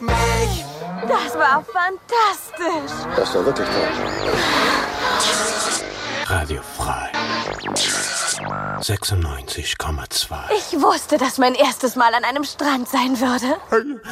mich. Das war fantastisch. Das war wirklich toll. Radio frei. 96,2. Ich wusste, dass mein erstes Mal an einem Strand sein würde.